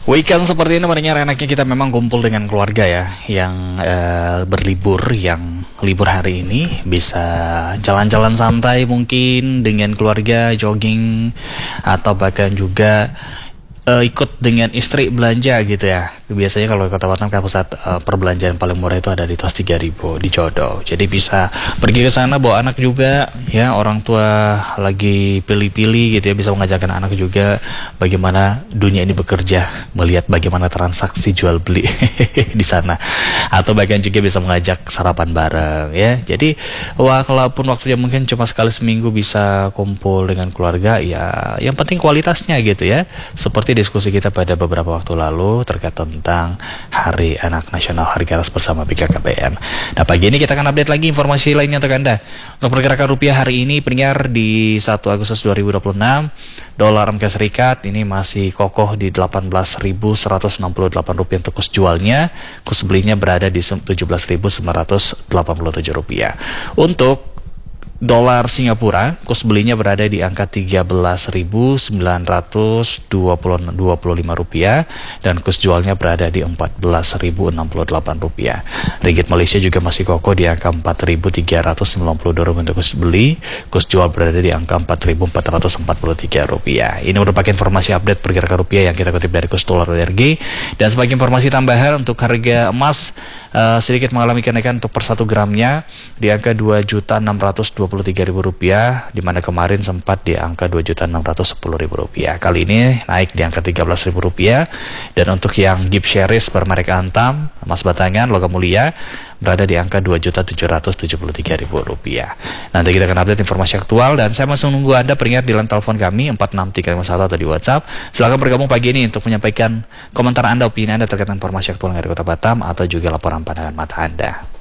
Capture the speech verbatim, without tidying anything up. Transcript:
Weekend seperti ini sebenarnya enaknya kita memang kumpul dengan keluarga ya, yang uh, berlibur, yang libur hari ini bisa jalan-jalan santai mungkin dengan keluarga, jogging, atau bahkan juga uh, ikut dengan istri belanja gitu ya. Biasanya kalau di Kota Batam kan pusat uh, perbelanjaan paling murah itu ada di Tos tiga ribu di Jodoh. Jadi bisa pergi ke sana bawa anak juga ya, orang tua lagi pilih-pilih gitu ya, bisa mengajarkan anak juga bagaimana dunia ini bekerja, melihat bagaimana transaksi jual beli di sana, atau bahkan juga bisa mengajak sarapan bareng ya. Jadi wah, kalaupun waktunya mungkin cuma sekali seminggu bisa kumpul dengan keluarga ya, yang penting kualitasnya gitu ya. Seperti diskusi kita pada beberapa waktu lalu terkait tentang Hari Anak Nasional Hari Keras bersama B K K B N. Nah, pagi ini kita akan update lagi informasi lainnya untuk Anda. Untuk pergerakan rupiah hari ini pendengar di satu Agustus dua ribu dua puluh enam, dolar Amerika Serikat ini masih kokoh di delapan belas ribu seratus enam puluh delapan rupiah untuk kurs jualnya, kurs belinya berada di tujuh belas ribu sembilan ratus delapan puluh tujuh rupiah. Untuk dolar Singapura, kurs belinya berada di angka tiga belas ribu sembilan ratus dua puluh lima rupiah dan kurs jualnya berada di empat belas ribu enam puluh delapan rupiah. Ringgit Malaysia juga masih kokoh di angka empat ribu tiga ratus sembilan puluh dua rupiah untuk kurs beli, kurs jual berada di angka empat ribu empat ratus empat puluh tiga rupiah. Ini merupakan informasi update pergerakan rupiah yang kita kutip dari kurs dolar O R G. Dan sebagai informasi tambahan untuk harga emas uh, sedikit mengalami kenaikan untuk per satu gramnya di angka dua juta enam ratus dua puluh tiga ribu rupiah, di mana kemarin sempat di angka dua juta enam ratus sepuluh ribu rupiah. Kali ini naik di angka tiga belas ribu rupiah. Dan untuk yang Gift Series bermerek Antam, emas batangan logam mulia berada di angka dua juta tujuh ratus tujuh puluh tiga ribu rupiah. Nanti kita akan update informasi aktual dan saya masih menunggu Anda. Peringat di line telepon kami empat enam tiga lima satu atau di WhatsApp. Silakan bergabung pagi ini untuk menyampaikan komentar Anda, opini Anda terkait informasi aktual dari Kota Batam atau juga laporan pandangan mata Anda.